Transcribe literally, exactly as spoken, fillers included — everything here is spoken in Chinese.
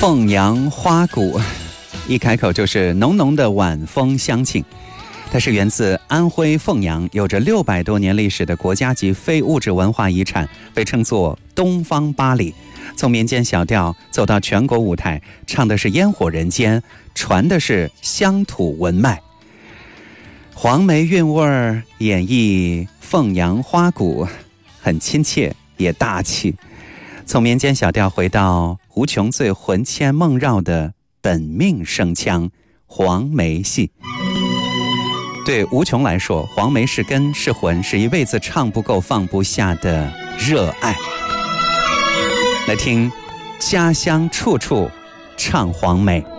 凤阳花鼓，一开口就是浓浓的晚风香气。它是源自安徽凤阳，有着六百多年历史的国家级非物质文化遗产，被称作东方八里。从民间小调走到全国舞台，唱的是烟火人间，传的是乡土文脉。黄梅韵味儿演绎凤阳花鼓，很亲切也大气。从民间小调回到无穷最魂牵梦绕的本命声腔黄梅戏。对无穷来说，黄梅是根是魂，是一辈子唱不够放不下的热爱。来听家乡处处唱黄梅。